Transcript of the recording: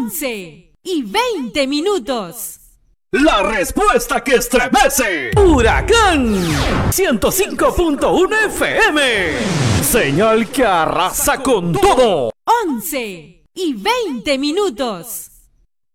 11:20. La respuesta que estremece. Huracán 105.1 FM. Señal que arrasa con todo. 11:20.